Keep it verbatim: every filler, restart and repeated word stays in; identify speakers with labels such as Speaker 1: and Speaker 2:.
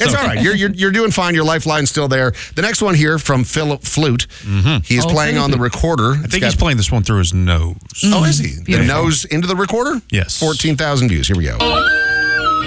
Speaker 1: It's, it's okay. all right. You're, you're you're doing fine. Your lifeline's still there. The next one here from Philip Flute. Mm-hmm. He's oh, playing on the recorder.
Speaker 2: I think got, he's playing this one through his nose.
Speaker 1: Oh, is he? Beautiful. The nose into the recorder?
Speaker 2: Yes.
Speaker 1: fourteen thousand views. Here we go.